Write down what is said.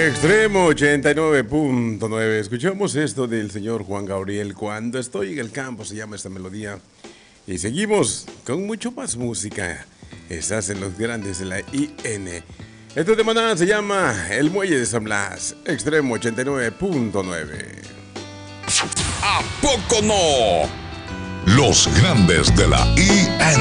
Extremo 89.9. Escuchamos esto del señor Juan Gabriel. Cuando estoy en el campo se llama esta melodía. Y seguimos con mucho más música. Estás en los grandes de la IN. Esta semana se llama El Muelle de San Blas. Extremo 89.9. ¿A poco no? Los grandes de la IN.